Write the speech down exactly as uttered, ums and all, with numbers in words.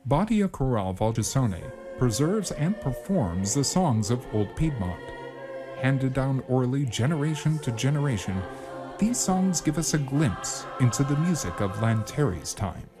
Badia Chorale Valdisone preserves and performs the songs of Old Piedmont. Handed down orally generation to generation, these songs give us a glimpse into the music of Lanteri's time.